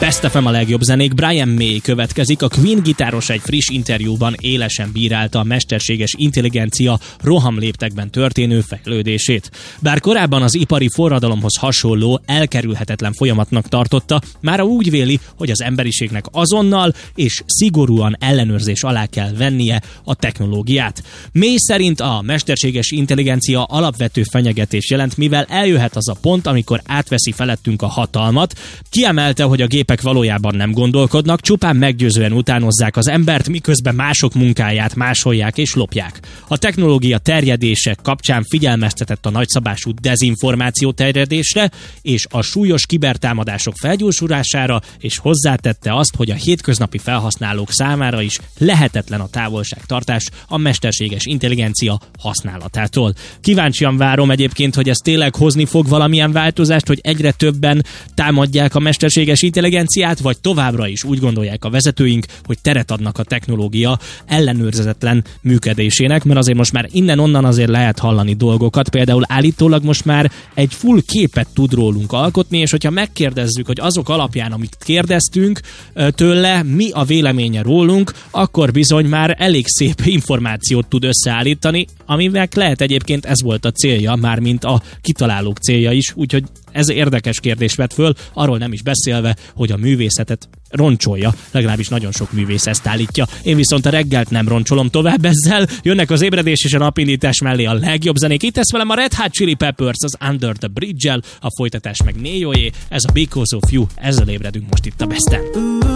Best FM a legjobb zenék, Brian May következik. A Queen gitáros egy friss interjúban élesen bírálta a mesterséges intelligencia rohamléptekben történő fejlődését. Bár korábban az ipari forradalomhoz hasonló, elkerülhetetlen folyamatnak tartotta, mára úgy véli, hogy az emberiségnek azonnal és szigorúan ellenőrzés alá kell vennie a technológiát. May szerint a mesterséges intelligencia alapvető fenyegetés jelent, mivel eljöhet az a pont, amikor átveszi felettünk a hatalmat. Kiemelte, hogy a gépek valójában nem gondolkodnak, csupán meggyőzően utánozzák az embert, miközben mások munkáját másolják és lopják. A technológia terjedése kapcsán figyelmeztetett a nagyszabású dezinformáció terjedésre és a súlyos kibertámadások felgyorsulására, és hozzátette azt, hogy a hétköznapi felhasználók számára is lehetetlen a távolságtartás a mesterséges intelligencia használatától. Kíváncsian várom egyébként, hogy ez tényleg hozni fog valamilyen változást, hogy egyre többen támadják a mesterséges intelligenciát, vagy továbbra is úgy gondolják a vezetőink, hogy teret adnak a technológia ellenőrzetlen működésének, mert azért most már innen-onnan azért lehet hallani dolgokat, például állítólag most már egy full képet tud rólunk alkotni, és hogyha megkérdezzük, hogy azok alapján, amit kérdeztünk tőle, mi a véleménye rólunk, akkor bizony már elég szép információt tud összeállítani, amivel lehet egyébként ez volt a célja, mármint a kitalálók célja is, úgyhogy ez érdekes kérdést vet föl, arról nem is beszélve, hogy a művészetet roncsolja, legalábbis nagyon sok művész ezt állítja. Én viszont a reggelt nem roncsolom tovább ezzel, jönnek az ébredés és a napindítás mellé a legjobb zenék. Itt lesz velem a Red Hot Chili Peppers, az Under the Bridge-el, a folytatás meg Néjóé, ez a Because of You, ezzel ébredünk most itt a Besten.